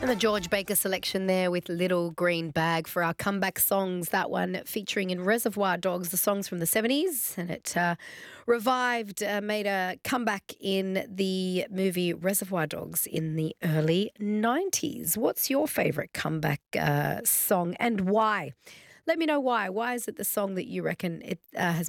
And the George Baker selection there with Little Green Bag for our comeback songs. That one featuring in Reservoir Dogs, the songs from the 70s. And it revived, made a comeback in the movie Reservoir Dogs in the early 90s. What's your favourite comeback song and why? Let me know why. Why is it the song that you reckon it has